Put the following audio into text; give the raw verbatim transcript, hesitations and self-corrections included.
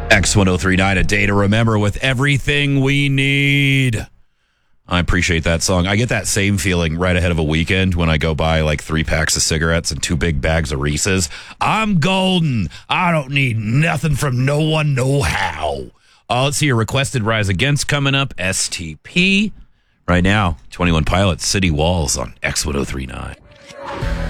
X ten thirty-nine, a day to remember with everything we need. I appreciate that song. I get that same feeling right ahead of a weekend when I go buy like three packs of cigarettes and two big bags of Reese's. I'm golden. I don't need nothing from no one, no how. Uh, let's see your requested Rise Against coming up. S T P. Right now, twenty-one Pilots, City Walls on X ten thirty-nine.